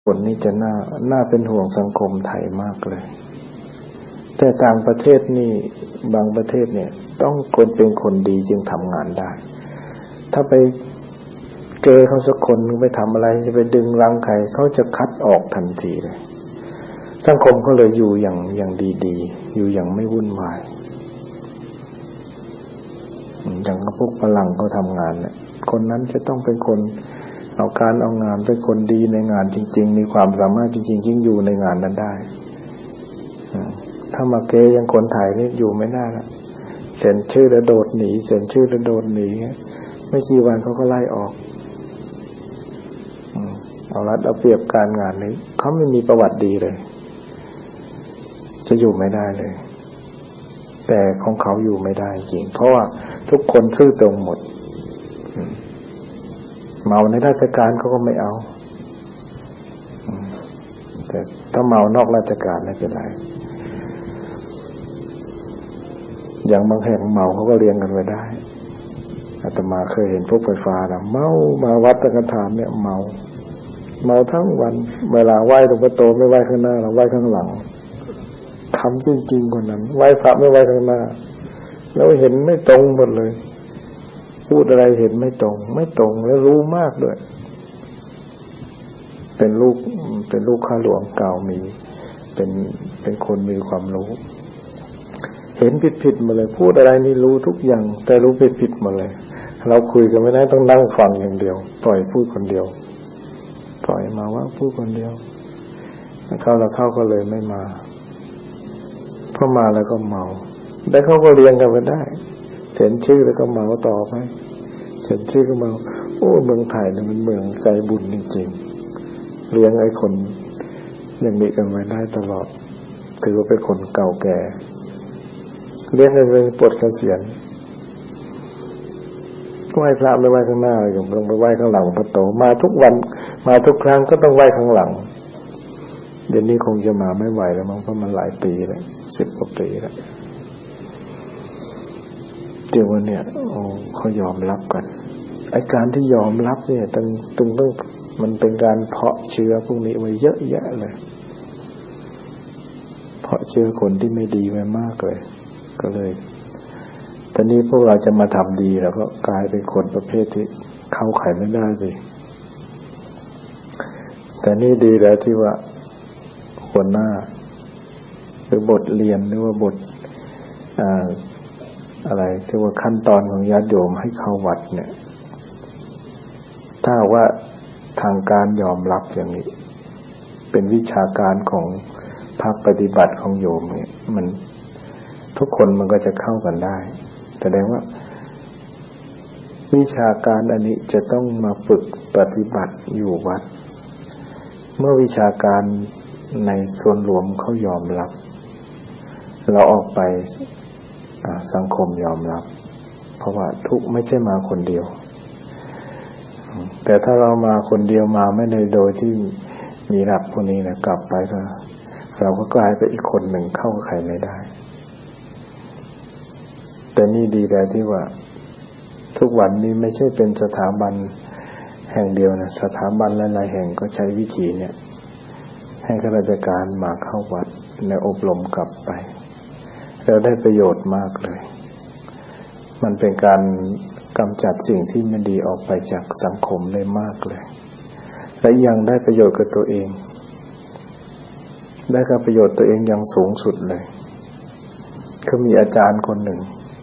คนนี้จะน่าเป็นห่วงสังคมไทยมากเลยแต่ต่างประเทศนี่บางประเทศเนี่ยต้องคนเป็นคนดีจึงทำงานได้ถ้าไปเจอเขาสักคนนึงไปทำอะไรจะไปดึงรังใครเขาจะคัดออกทันทีเลยสังคมก็เลยอยู่อย่างดีๆอยู่อย่างไม่วุ่นวายอย่างพวกฝรั่งเขาทำงานเนี่ยคนนั้นจะต้องเป็นคนเอาการเอางานเป็นคนดีในงานจริงๆมีความสามารถจริงๆยิ่งอยู่ในงานนั้นได้ถ้ามาเกยยังคนไทยนี่อยู่ไม่ได้ละเซ็นชื่อแล้วโดดหนีเซ็นชื่อแล้วโดดหนีไม่กี่วันเขาก็ไล่ออกเอารัดเอาเปรียบการงานนี้เขาไม่มีประวัติดีเลยจะอยู่ไม่ได้เลยแต่ของเขาอยู่ไม่ได้จริงเพราะว่าทุกคนซื่อตรงหมดเมาในราชการเขาก็ไม่เอาแต่ถ้าเมานอกราชการไม่เป็นไรอย่างบางแห่งเมาเขาก็เลี้ยงกันไว้ได้อาตมาเคยเห็นพวกไฟฟ้านะเมามาวัดสังฆทานเนี่ยเมาทั้งวันเวลาไหว้หลวงพ่อโตไม่ไหว้ข้างหน้าเราไหว้ข้างหลังทำจริงๆคนนั้นไหว้พระไม่ไหว้ข้างหน้าแล้วเห็นไม่ตรงหมดเลยพูดอะไรเห็นไม่ตรงแล้วรู้มากด้วยเป็นลูกข้าหลวงเก่ามีเป็นคนมีความรู้เห็นผิดมาเลยพูดอะไรนี่รู้ทุกอย่างแต่รู้ผิดมาเลยเราคุยกันไม่ได้ต้องนั่งฟังอย่างเดียวปล่อยพูดคนเดียวปล่อยมาว่าพูดคนเดียวเข้าก็เลยไม่มาพอมาแล้วก็เมาได้เขาก็เรียงกันไปได้เซ็นชื่อแล้วก็เมาต่อไปเซ็นชื่อก็เมาโอ้เมืองไทยเนี่ยมันเมืองใจบุญจริงๆเลี้ยงไอ้คนอย่างนี้กันไว้ได้ตลอดถือว่าเป็นคนเก่าแก่เลี้ยงกันเป็นปลดเกษียณไหว้พระไม่ไหว้ข้างหน้าอย่างต้องไปไหว้ข้างหลังพระโตมาทุกวันมาทุกครั้งก็ต้องไหว้ข้างหลังเดี๋ยวนี้คงจะมาไม่ไหวแล้วมั้งเพราะมันหลายปีแล้ว10 กว่าปีแล้วเดี๋ยววันเนี้ยเขายอมรับกันไอ้การที่ยอมรับเนี่ยต้องมันเป็นการเพาะเชื้อพวกนี้ไว้เยอะแยะเลยเพาะเชื้อคนที่ไม่ดีไว้มากเลยก็เลยตอนนี้พวกเราจะมาทำดีแล้วก็กลายเป็นคนประเภทที่เข้าไขไม่ได้สิแต่นี่ดีแล้วที่ว่าหัวหน้าหรือบทเรียนหรือว่าบทอะไรที่ว่าขั้นตอนของญาติโยมให้เข้าวัดเนี่ยถ้าว่าทางการยอมรับอย่างนี้เป็นวิชาการของภาคปฏิบัติของโยมเนี่ยมันทุกคนมันก็จะเข้ากันได้แสดงว่าวิชาการอันนี้จะต้องมาฝึกปฏิบัติอยู่วัดเมื่อวิชาการในส่วนรวมเขายอมรับเราออกไปสังคมยอมรับเพราะว่าทุกไม่ใช่มาคนเดียวแต่ถ้าเรามาคนเดียวมาไม่ได้โดยที่มีหลักพวกนี้นะกลับไปก็เราก็กลายเป็นอีกคนหนึ่งเข้ากับใครไม่ได้แต่นี่ดีแล้วที่ว่าทุกวันนี้ไม่ใช่เป็นสถาบันแห่งเดียวนะสถาบันหลายๆแห่งก็ใช้วิธีเนี่ยให้ข้าราชการมาเข้าวัดและอบรมกลับไปเราได้ประโยชน์มากเลยมันเป็นการกำจัดสิ่งที่ไม่ดีออกไปจากสังคมได้มากเลยและยังได้ประโยชน์กับตัวเองได้กับประโยชน์ตัวเองอย่างสูงสุดเลยคือมีอาจารย์คนหนึ่ง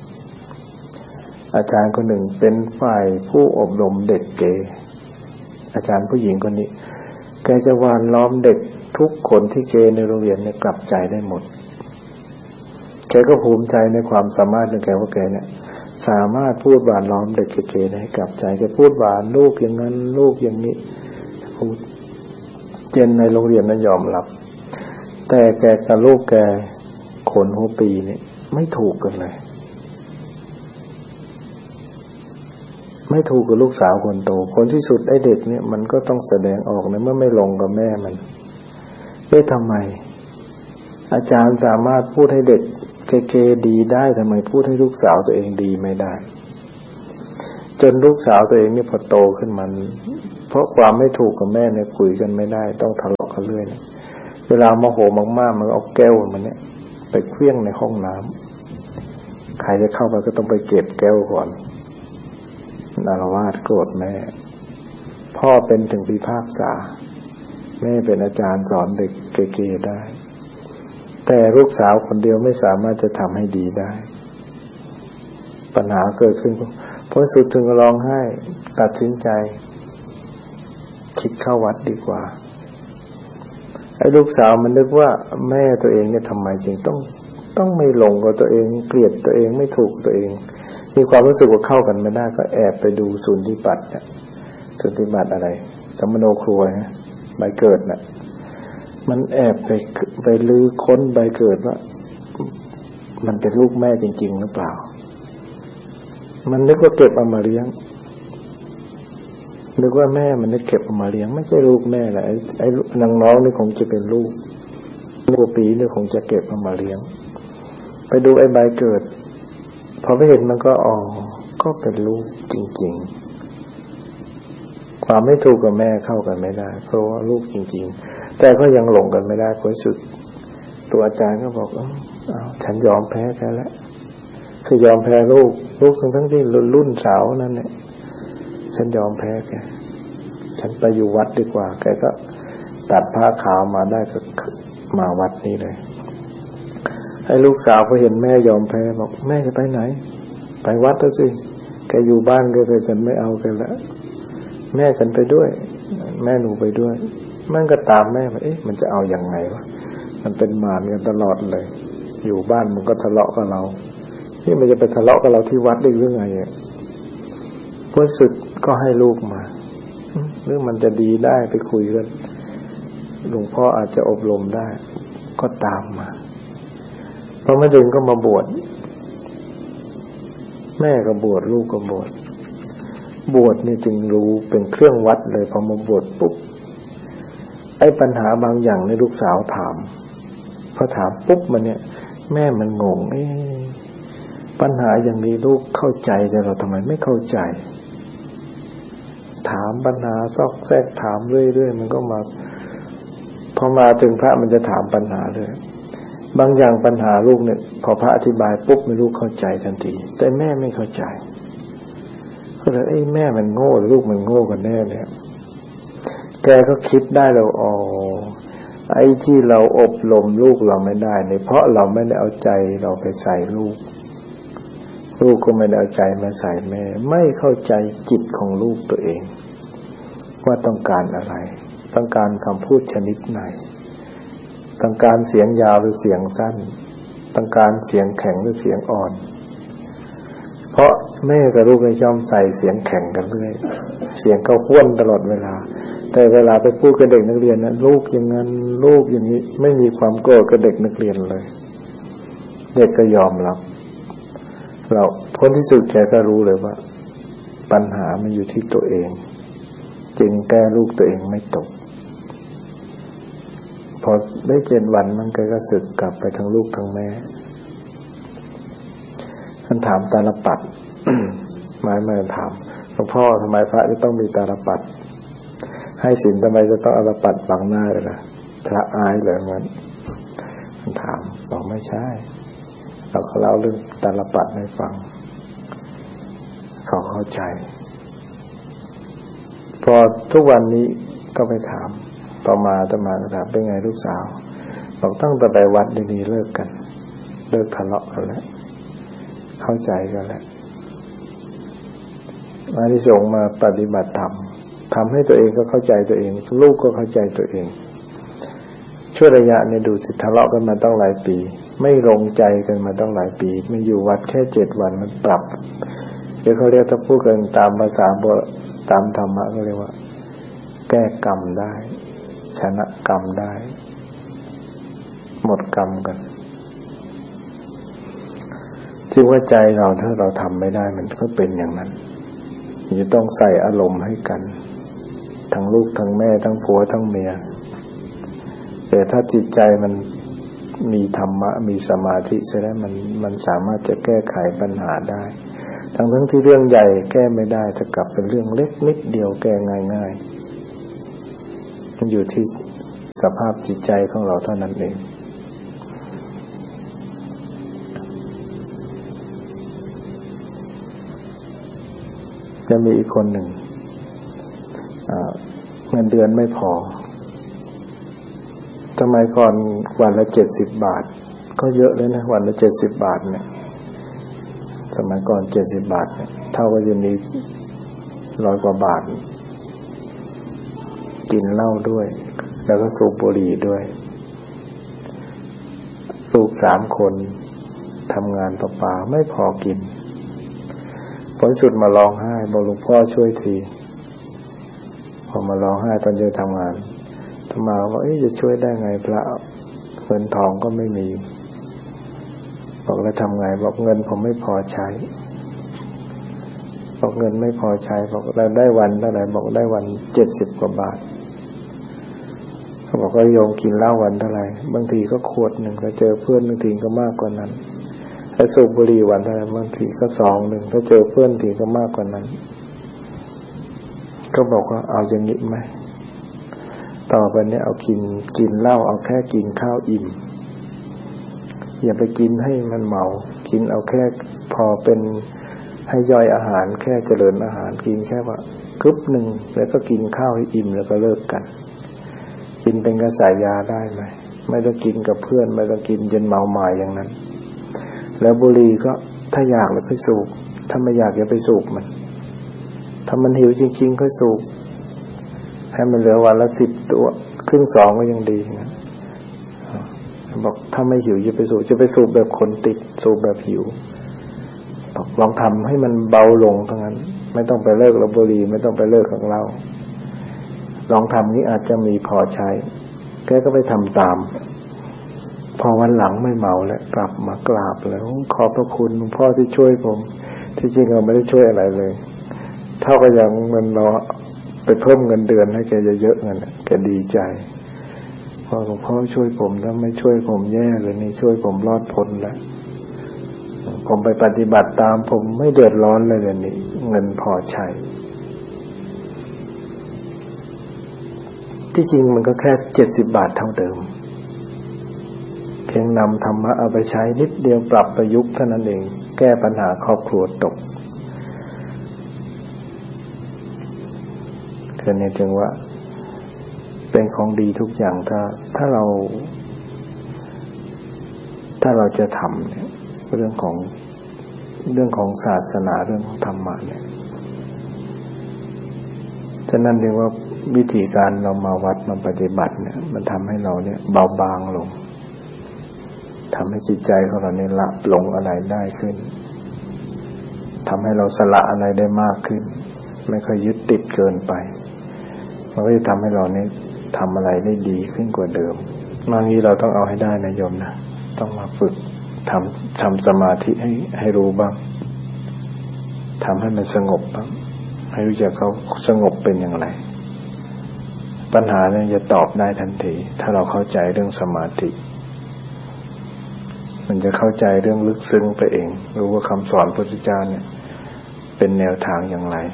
เป็นฝ่ายผู้อบรมเด็กเกอาจารย์ผู้หญิงคนนี้แกจะหว่านล้อมเด็กทุกคนที่เกในโรงเรียนเนี่ยกลับใจได้หมดแกก็ภูมิใจในความสามารถของแกว่าแกเนี่ยสามารถพูดหวานล้อมเด็กเกๆให้กลับใจแกพูดหวานลูกอย่างนั้นลูกอย่างนี้พูดเจนในโรงเรียนนั้นยอมรับแต่แกกับลูกแกขนหัวปีนี่ไม่ถูกกันเลยไม่ถูกกับลูกสาวคนโตคนที่สุดไอ้เด็กเนี่ยมันก็ต้องแสดงออกนะเมื่อไม่ลงกับแม่มันทำไมอาจารย์สามารถพูดให้เด็กเกๆดีได้ทำไมพูดให้ลูกสาวตัวเองดีไม่ได้จนลูกสาวตัวเองนี่พอโตขึ้นมันเพราะความไม่ถูกกับแม่เนี่ยคุยกันไม่ได้ต้องทะเลาะกันเรื่อยเวลาโมโหมากๆมันเอาแก้วมันเนี่ยไปเคลี้ยงในห้องน้ำใครจะเข้าไปก็ต้องไปเก็บแก้วก่อนอาละวาดโกรธแม่พ่อเป็นถึงพิพากษาแม่เป็นอาจารย์สอนเด็กเก๋ๆได้แต่ลูกสาวคนเดียวไม่สามารถจะทำให้ดีได้ปัญหาเกิดขึ้นเพราะสุดถึงร้องไห้ตัดสินใจคิดเข้าวัดดีกว่าไอ้ลูกสาวมันนึกว่าแม่ตัวเองเนี่ยทำไมจึงต้องไม่ลงกับตัวเองเกลียดตัวเองไม่ถูกตัวเองมีความรู้สึกว่าเข้ากันไม่ได้ก็แอบไปดูศูนย์ปฏิบัติเนี่ยศูนย์ปฏิบัติอะไรสัมมโนครัวนะใบเกิดน่ะมันแอบไปลื้อค้นใบเกิดว่ามันเป็นลูกแม่จริงๆหรือเปล่ามันนึกว่าเก็บเอามาเลี้ยงนึกว่าแม่มันได้เก็บเอามาเลี้ยงไม่ใช่ลูกแม่แหละไอ้น้องนี่คงจะเป็นลูกปีนี่คงจะเก็บเอามาเลี้ยงไปดูไอ้ใบเกิดพอไปเห็นมันก็ก็เป็นลูกจริงๆความไม่ถูกกับแม่เข้ากันไม่ได้เพราะว่าลูกจริงๆแต่ก็ยังหลงกันไม่ได้ผลสุดตัวอาจารย์ก็บอกฉันยอมแพ้แกแล้วคือยอมแพ้ลูกทั้งที่รุ่นสาวนั่นเนี่ยฉันยอมแพ้แกฉันไปอยู่วัดดีกว่าแกก็ตัดผ้าขาวมาได้ก็มาวัดนี้เลยให้ลูกสาวพอเห็นแม่ยอมแพ้บอกแม่จะไปไหนไปวัดแล้วสิแกอยู่บ้านแกแต่ฉันไม่เอาแกแล้วแม่ฉันไปด้วยแม่หนูไปด้วยมันก็ตามแม่มามันจะเอายังไงวะมันเป็นมารกันตลอดเลยอยู่บ้านมันก็ทะเลาะกับเรานี่มันจะไปทะเลาะกับเราที่วัดได้หรือไงพอสุดก็ให้ลูกมาหรือมันจะดีได้ไปคุยกันหลวงพ่ออาจจะอบรมได้ก็ตามมาพอมาถึงก็มาบวชแม่ก็บวชลูกก็บวชนี่จึงรู้เป็นเครื่องวัดเลยพอมาบวชปุ๊บไอ้ปัญหาบางอย่างในลูกสาวถามพอถามปุ๊บมันเนี่ยแม่มันงงปัญหาอย่างนี้ลูกเข้าใจแต่เราทำไมไม่เข้าใจถามปัญหาซอกแซกถามเรื่อยๆมันก็มาพอมาถึงพระมันจะถามปัญหาเลยบางอย่างปัญหาลูกเนี่ยพอพระอธิบายปุ๊บไม่รู้เข้าใจทันทีแต่แม่ไม่เข้าใจก็เลยแม่มันโง่หรือลูกมันโง่กันแน่เนี่ยแกก็คิดได้แล้วไอ้ที่เราอบรมลูกเราไม่ได้เนี่ยเพราะเราไม่ได้เอาใจเราไปใส่ลูกก็ไม่ได้เอาใจมาใส่แม่ไม่เข้าใจจิตของลูกตัวเองว่าต้องการอะไรต้องการคำพูดชนิดไหนต้องการเสียงยาวหรือเสียงสั้นต้องการเสียงแข็งหรือเสียงอ่อนเพราะแม่กับลูกย่อมใส่เสียงแข็งกันเรื่อยเสียงเขาห้วนตลอดเวลาแต่เวลาไปพูดกับเด็กนักเรียนนะลูกอย่างนั้นลูกอย่างนี้ไม่มีความโกรธกับเด็กนักเรียนเลยเด็กก็ยอมรับเราพ้นที่สุดแกก็รู้เลยว่าปัญหามันอยู่ที่ตัวเองจึงแก้ลูกตัวเองไม่ตกพอได้7 วันมันก็สึกกลับไปทั้งลูกทั้งแม่ท่านถามตาลปัด หมายถามหลวงพ่อทำไมพระจะต้องมีตาลปัดให้ศีลทำไมจะต้องตาลปัดบังหน้าเลยล่ะพระอายเหรองั้นท่านถามบอกไม่ใช่เราก็เล่าเรื่องตาลปัดให้ฟังเขาเข้าใจพอทุกวันนี้ก็ไปถามต่อมาก็ถามเป็นไงลูกสาวบอกตั้งแต่ไปวัดดีๆเลิกกันเลิกทะเลาะกันแล้วเข้าใจกันแล้วอานิสงส์มาปฏิบัติธรรมทำให้ตัวเองก็เข้าใจตัวเองลูกก็เข้าใจตัวเองช่วงระยะนี้ดูสิทะเลาะกันมาตั้งหลายปีไม่ลงใจกันมาตั้งหลายปีไม่อยู่วัดแค่7 วันมันปรับเดี๋ยวเขาเรียกถ้าพูดกันตามภาษาตามธรรมะก็เรียกว่าแก้กรรมได้ชนะกรรมได้หมดกรรมกันจึงว่าใจเราถ้าเราทำไม่ได้มันก็เป็นอย่างนั้นจะต้องใส่อารมณ์ให้กันทั้งลูกทั้งแม่ทั้งผัวทั้งเมียแต่ถ้าจิตใจมันมีธรรมะมีสมาธิใช่ไหมมันสามารถจะแก้ไขปัญหาได้ทั้งที่เรื่องใหญ่แก้ไม่ได้จะกลับเป็นเรื่องเล็กนิดเดียวแก้ง่ายมันอยู่ที่สภาพจิตใจของเราเท่านั้นเองจะมีอีกคนหนึ่งเงินเดือนไม่พอสมัยก่อนวันละ70 บาทก็เยอะเลยนะวันละ70 บาทเนี่ยสมัยก่อน70 บาทเนี่ยเท่ากับเดี๋ยวนี้100 กว่าบาทกินเหล้าด้วยแล้วก็สูบบุหรี่ด้วยลูก3 คนทำงานประปาไม่พอกินผลสุดมาร้องไห้บอกหลวงพ่อช่วยทีพอมาร้องไห้ตอนเดินทำงานธรรมาว่าจะช่วยได้ไงพระเงินทองก็ไม่มีบอกแล้วทำไงบอกเงินผมไม่พอใช้บอกเงินไม่พอใช้บอกเราได้วันเท่าไหร่บอกได้วัน70 กว่าบาทเขาบอกว่าโยมกินเหล้าวันเท่าไหร่บางทีก็ขวดหนึ่งถ้าเจอเพื่อนบางทีก็มากกว่านั้นถ้าสูบบุหรี่วันเท่าไหร่บางทีก็2 นึงถ้าเจอเพื่อนทีก็มากกว่านั้นก็บอกว่าเอาอย่างนี้ไหมต่อไปนี้เอากินเหล้าเอาแค่กินข้าวอิ่มอย่าไปกินให้มันเมากินเอาแค่พอเป็นให้ย่อยอาหารแค่เจริญอาหารกินแค่ว่ากึ๊บหนึ่งแล้วก็กินข้าวให้อิ่มแล้วก็เลิกกันกินเป็นกระสายยาได้ไหมไม่ต้องกินกับเพื่อนไม่ต้องกินจนเมาหมายอย่างนั้นแล้วบุหรี่ก็ถ้าอยากแล้วค่อยสูบถ้าไม่อยากอย่าไปสูบมันถ้ามันหิวจริงๆค่อยสูบให้มันเหลือวันละ10 ตัวครึ่ง2ก็ยังดีนะบอกถ้าไม่หิวจะไปสูบแบบคนติดสูบแบบหิวบอกลองทำให้มันเบาลงทั้งนั้นไม่ต้องไปเลิกบุหรี่ไม่ต้องไปเลิกกับเหล้าลองทำนี้อาจจะมีพอใช้แกก็ไปทำตามพอวันหลังไม่เมาแล้วกลับมากราบแล้วขอบพระคุณหลวงพ่อที่ช่วยผมที่จริงเราไม่ได้ช่วยอะไรเลยเท่ากับอย่างเงินเราไปเพิ่มเงินเดือนให้แกเยอะๆเงินแกดีใจพอหลวงพ่อช่วยผมถ้าไม่ช่วยผมแย่เลยนี่ช่วยผมรอดพ้นแล้วผมไปปฏิบัติตามผมไม่เดือดร้อนเลยนี่เงินพอใช้ที่จริงมันก็แค่70 บาทเท่าเดิมเพียงนำธรรมะเอาไปใช้นิดเดียวปรับประยุกต์เท่านั้นเองแก้ปัญหาครอบครัวตกคือเนี่ยจึงว่าเป็นของดีทุกอย่างถ้าเราจะทำเนี่ยเรื่องของศาสนาเรื่องของธรรมะเนี่ยฉะนั้นจึงว่าวิธีการเรามาวัดมาปฏิบัติเนี่ยมันทำให้เราเนี่ยเบาบางลงทำให้จิตใจของเราเนี่ยละลงอะไรได้ขึ้นทำให้เราสละอะไรได้มากขึ้นไม่ค่อยยึดติดเกินไปมันก็จะทำให้เราเนี่ยทำอะไรได้ดีขึ้นกว่าเดิมบางทีเราต้องเอาให้ได้นะโยมนะต้องมาฝึกทำสมาธิให้รู้บ้างทำให้มันสงบบ้างให้รู้จักเขาสงบเป็นอย่างไรปัญหาเนี่ยจะตอบได้ทันทีถ้าเราเข้าใจเรื่องสมาธิมันจะเข้าใจเรื่องลึกซึ้งไปเองรู้ว่าคำสอนพระพุทธเจ้าเนี่ยเป็นแนวทางอย่างไร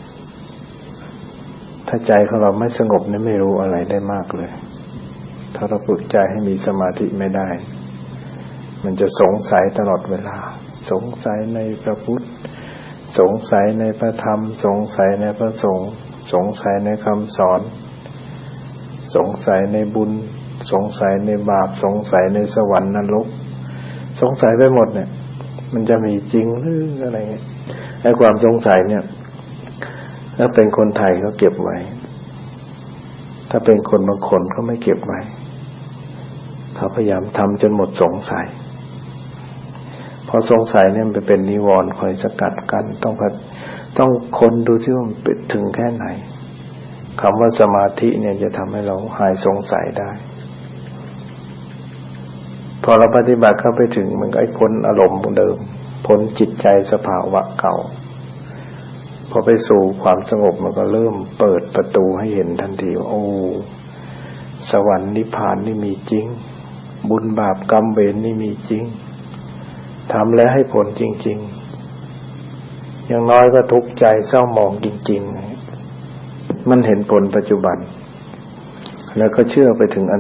ถ้าใจของเราไม่สงบเนี่ยไม่รู้อะไรได้มากเลยถ้าเราฝึกใจให้มีสมาธิไม่ได้มันจะสงสัยตลอดเวลาสงสัยในพระพุทธสงสัยในพระธรรมสงสัยในพระสงฆ์สงสัยในคำสอนสงสัยในบุญสงสัยในบาปสงสัยในสวรรค์นรกสงสัยไปหมดเนี่ยมันจะมีจริงหรืออะไรเงี้ยไอ้ความสงสัยเนี่ยถ้าเป็นคนไทยก็เก็บไว้ถ้าเป็นคนบางคนก็ไม่เก็บไว้เขาพยายามทำจนหมดสงสัยพอสงสัยเนี่ยมันไปเป็นนิวรณ์คอยสกัดกั้นต้องค้นดูที่ว่ามันเป็นถึงแค่ไหนคำว่าสมาธิเนี่ยจะทำให้เราหายสงสัยได้พอเราปฏิบัติเข้าไปถึงมันก็พ้นอารมณ์เดิมพ้นจิตใจสภาวะเก่าพอไปสู่ความสงบมันก็เริ่มเปิดประตูให้เห็นทันทีว่าโอ้สวรรค์นิพพานนี่มีจริงบุญบาปกรรมเวรนี่มีจริงทำแล้วให้ผลจริงๆอย่างน้อยก็ทุกข์ใจเศร้าหมองจริงๆมันเห็นผลปัจจุบันแล้วก็เชื่อไปถึง